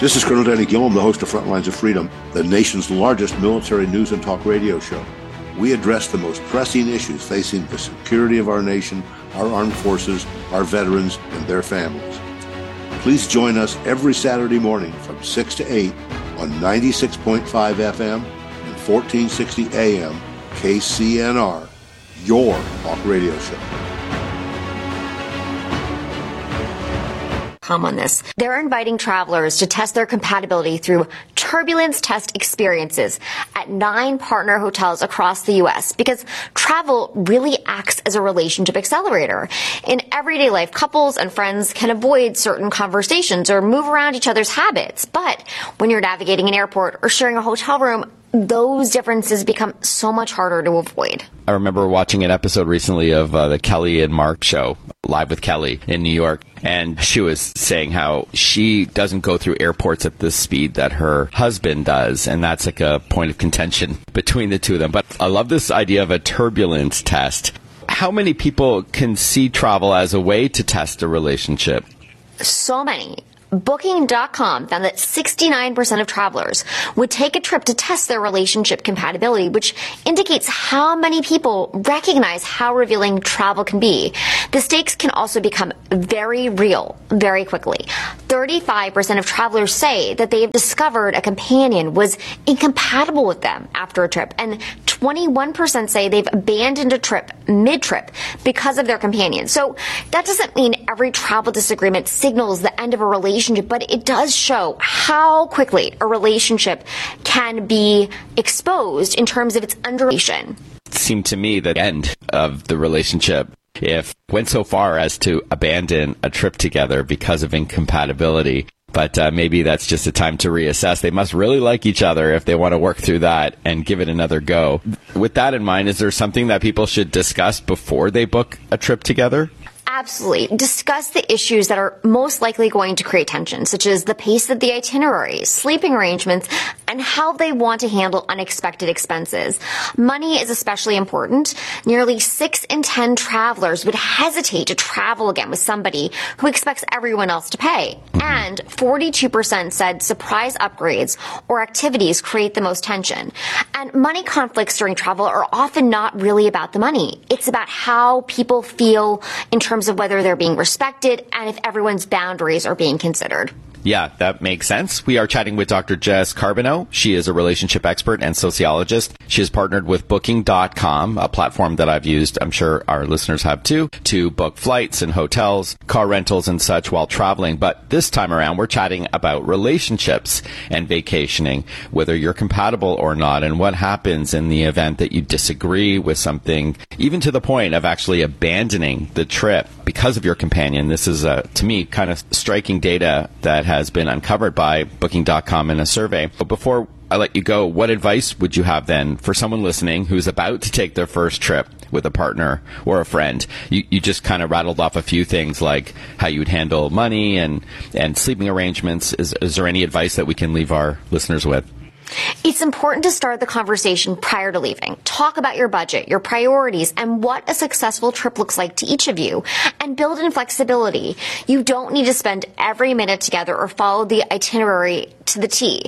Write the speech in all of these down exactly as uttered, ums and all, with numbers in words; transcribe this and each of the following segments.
This is Colonel Danny Gillum, the host of Frontlines of Freedom, the nation's largest military news and talk radio show. We address the most pressing issues facing the security of our nation, our armed forces, our veterans, and their families. Please join us every Saturday morning from six to eight on ninety-six point five F M and fourteen sixty A M K C N R, your talk radio show. On this. They're inviting travelers to test their compatibility through turbulence test experiences at nine partner hotels across the U S because travel really acts as a relationship accelerator. In everyday life, couples and friends can avoid certain conversations or move around each other's habits. But when you're navigating an airport or sharing a hotel room, those differences become so much harder to avoid. I remember watching an episode recently of uh, the Kelly and Mark show, Live with Kelly in New York, and she was saying how she doesn't go through airports at the speed that her husband does, and that's like a point of contention between the two of them. But I love this idea of a turbulence test. How many people can see travel as a way to test a relationship? So many. Booking dot com found that sixty-nine percent of travelers would take a trip to test their relationship compatibility, which indicates how many people recognize how revealing travel can be. The stakes can also become very real very quickly. thirty-five percent of travelers say that they have discovered a companion was incompatible with them after a trip, and twenty-one percent say they've abandoned a trip mid-trip because of their companion. So that doesn't mean every travel disagreement signals the end of a relationship, but it does show how quickly a relationship can be exposed in terms of its underration. It seemed to me that the end of the relationship, if went so far as to abandon a trip together because of incompatibility. But uh, maybe that's just a time to reassess. They must really like each other if they want to work through that and give it another go. With that in mind, is there something that people should discuss before they book a trip together? Absolutely. Discuss the issues that are most likely going to create tension, such as the pace of the itinerary, sleeping arrangements, and how they want to handle unexpected expenses. Money is especially important. Nearly six in ten travelers would hesitate to travel again with somebody who expects everyone else to pay. Mm-hmm. And forty-two percent said surprise upgrades or activities create the most tension. And money conflicts during travel are often not really about the money. It's about how people feel in terms of whether they're being respected and if everyone's boundaries are being considered. Yeah, that makes sense. We are chatting with Doctor Jess Carbonneau. She is a relationship expert and sociologist. She has partnered with Booking dot com, a platform that I've used, I'm sure our listeners have too, to book flights and hotels, car rentals and such while traveling. But this time around, we're chatting about relationships and vacationing, whether you're compatible or not, and what happens in the event that you disagree with something, even to the point of actually abandoning the trip because of your companion. This is, uh, to me, kind of striking data that has been uncovered by Booking dot com in a survey. But before I let you go, what advice would you have then for someone listening who's about to take their first trip with a partner or a friend? You, you just kind of rattled off a few things like how you would handle money and, and sleeping arrangements. Is, is there any advice that we can leave our listeners with? It's important to start the conversation prior to leaving. Talk about your budget, your priorities, and what a successful trip looks like to each of you, and build in flexibility. You don't need to spend every minute together or follow the itinerary to the T.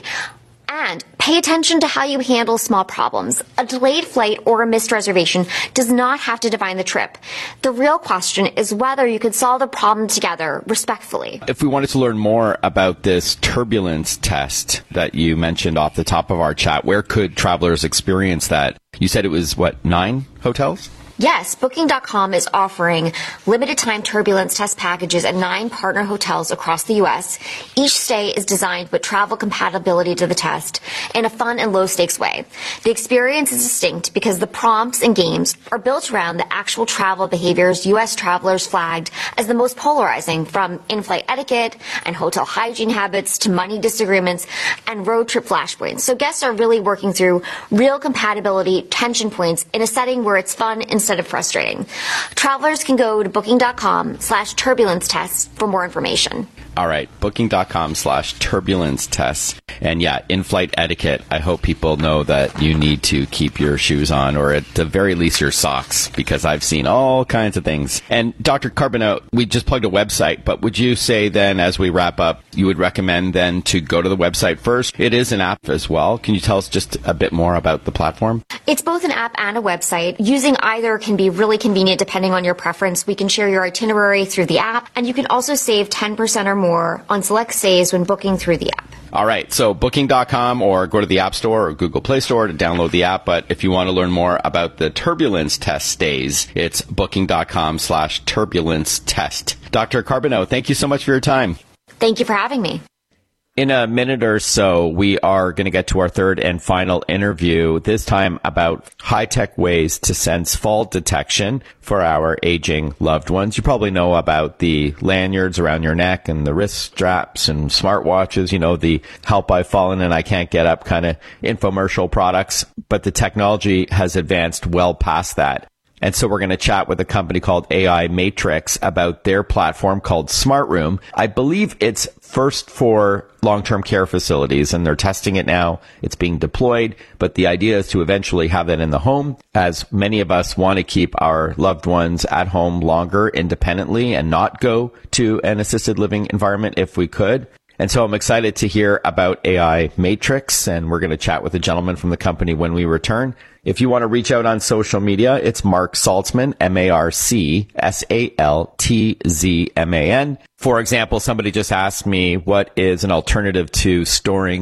And pay attention to how you handle small problems. A delayed flight or a missed reservation does not have to define the trip. The real question is whether you could solve the problem together respectfully. If we wanted to learn more about this turbulence test that you mentioned off the top of our chat, where could travelers experience that? You said it was, what, nine hotels? Yes, Booking dot com is offering limited time turbulence test packages at nine partner hotels across the U S. Each stay is designed with travel compatibility to the test in a fun and low stakes way. The experience is distinct because the prompts and games are built around the actual travel behaviors U S travelers flagged as the most polarizing, from in-flight etiquette and hotel hygiene habits to money disagreements and road trip flashpoints. So guests are really working through real compatibility tension points in a setting where it's fun and instead of frustrating. Travelers can go to booking.com slash turbulence tests for more information. All right, booking.com slash turbulence tests. And yeah, in-flight etiquette. I hope people know that you need to keep your shoes on, or at the very least your socks, because I've seen all kinds of things. And Doctor Carbonneau, we just plugged a website, but would you say then, as we wrap up, you would recommend then to go to the website first? It is an app as well. Can you tell us just a bit more about the platform? It's both an app and a website. Using either can be really convenient depending on your preference. We can share your itinerary through the app, and you can also save ten percent or more on select stays when booking through the app. All right, so booking dot com, or go to the App Store or Google Play Store to download the app. But if you want to learn more about the turbulence test stays, it's booking.com slash turbulence test. Doctor Carbonneau, thank you so much for your time. Thank you for having me. In a minute or so, we are going to get to our third and final interview, this time about high-tech ways to sense fall detection for our aging loved ones. You probably know about the lanyards around your neck and the wrist straps and smartwatches, you know, the help I've fallen and I can't get up kind of infomercial products. But the technology has advanced well past that. And so we're going to chat with a company called A I Matrix about their platform called Smart Room. I believe it's first for long-term care facilities, and they're testing it now. It's being deployed, but the idea is to eventually have that in the home, as many of us want to keep our loved ones at home longer independently and not go to an assisted living environment if we could. And so I'm excited to hear about A I Matrix, and we're going to chat with a gentleman from the company when we return. If you want to reach out on social media, it's Mark Saltzman, M A R C S A L T Z M A N. For example, somebody just asked me what is an alternative to storing